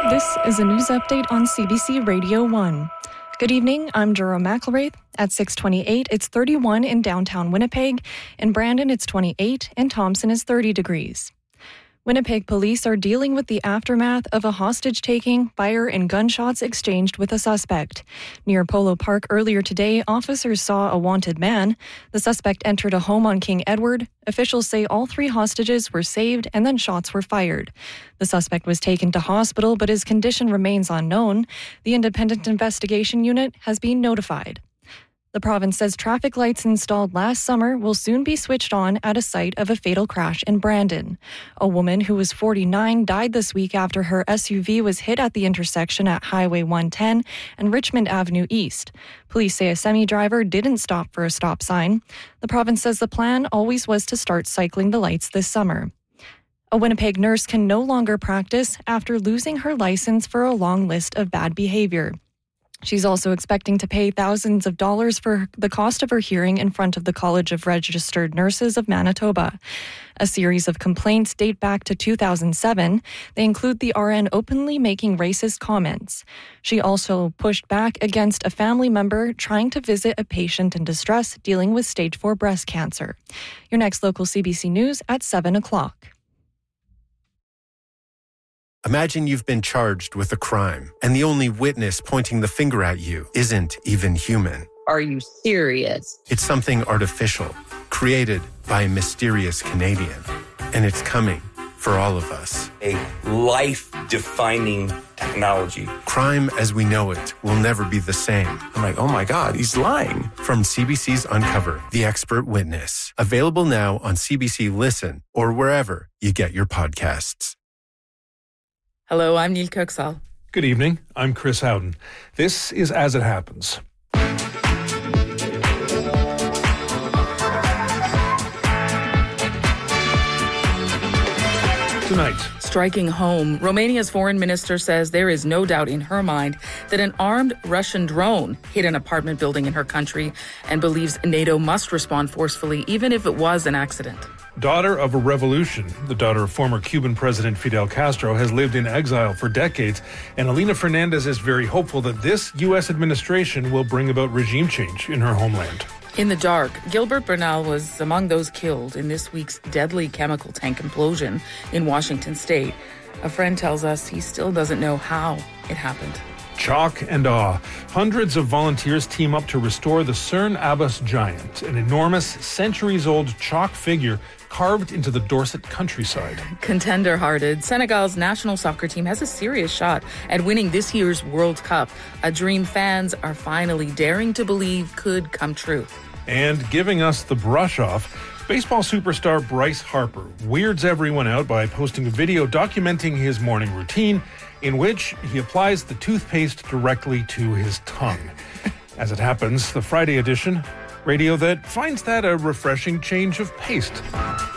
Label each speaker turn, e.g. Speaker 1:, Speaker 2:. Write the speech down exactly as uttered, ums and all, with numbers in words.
Speaker 1: This is a news update on C B C Radio one. Good evening, I'm Jerome McElraith. At six twenty-eight, it's thirty-one in downtown Winnipeg. In Brandon, it's twenty-eight, and Thompson is thirty degrees. Winnipeg police are dealing with the aftermath of a hostage-taking, fire, and gunshots exchanged with a suspect. Near Polo Park earlier today, officers saw a wanted man. The suspect entered a home on King Edward. Officials say all three hostages were saved and then shots were fired. The suspect was taken to hospital, but his condition remains unknown. The Independent Investigation Unit has been notified. The province says traffic lights installed last summer will soon be switched on at a site of a fatal crash in Brandon. A woman who was forty-nine died this week after her S U V was hit at the intersection at Highway one ten and Richmond Avenue East. Police say a semi-driver didn't stop for a stop sign. The province says the plan always was to start cycling the lights this summer. A Winnipeg nurse can no longer practice after losing her license for a long list of bad behavior. She's also expecting to pay thousands of dollars for the cost of her hearing in front of the College of Registered Nurses of Manitoba. A series of complaints date back to two thousand seven. They include the R N openly making racist comments. She also pushed back against a family member trying to visit a patient in distress dealing with stage four breast cancer. Your next local C B C News at seven o'clock.
Speaker 2: Imagine you've been charged with a crime, and the only witness pointing the finger at you isn't even human.
Speaker 3: Are you serious?
Speaker 2: It's something artificial, created by a mysterious Canadian. And it's coming for all of us.
Speaker 4: A life-defining technology.
Speaker 2: Crime as we know it will never be the same.
Speaker 5: I'm like, oh my God, he's lying.
Speaker 2: From C B C's Uncover, The Expert Witness. Available now on C B C Listen or wherever you get your podcasts.
Speaker 6: Hello, I'm Neil Kirksall.
Speaker 7: Good evening. I'm Chris Howden. This is As It Happens. Tonight.
Speaker 6: Striking home, Romania's foreign minister says there is no doubt in her mind that an armed Russian drone hit an apartment building in her country and believes NATO must respond forcefully, even if it was an accident.
Speaker 7: Daughter of a revolution, the daughter of former Cuban President Fidel Castro, has lived in exile for decades, and Elena Fernandez is very hopeful that this U S administration will bring about regime change in her homeland.
Speaker 6: In the dark, Gilbert Bernal was among those killed in this week's deadly chemical tank implosion in Washington state. A friend tells us he still doesn't know how it happened.
Speaker 7: Chalk and awe. Hundreds of volunteers team up to restore the Cerne Abbas giant, an enormous, centuries-old chalk figure carved into the Dorset countryside.
Speaker 6: Contender-hearted, Senegal's national soccer team has a serious shot at winning this year's World Cup, a dream fans are finally daring to believe could come true.
Speaker 7: And giving us the brush-off, baseball superstar Bryce Harper weirds everyone out by posting a video documenting his morning routine in which he applies the toothpaste directly to his tongue. As it happens, the Friday edition, radio that finds that a refreshing change of pace.